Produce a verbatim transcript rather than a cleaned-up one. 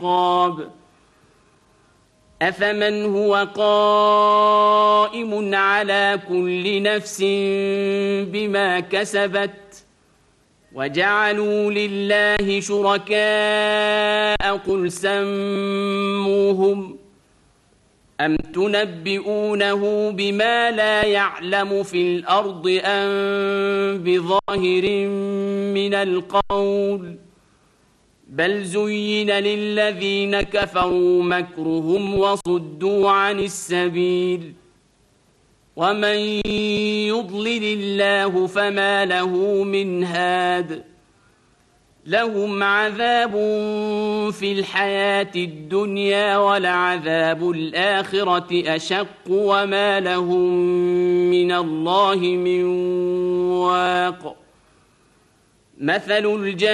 العقاب أفمن هو قائم على كل نفس بما كسبت وجعلوا لله شركاء قل سموهم أم تنبئونه بما لا يعلم في الأرض أم بظاهر من القول بل زين للذين كفروا مكرهم وصدوا عن السبيل ومن يضلل الله فما له من هاد لهم عذاب في الحياة الدنيا ولعذاب الآخرة أشق وما لهم من الله من واق مثل الجنة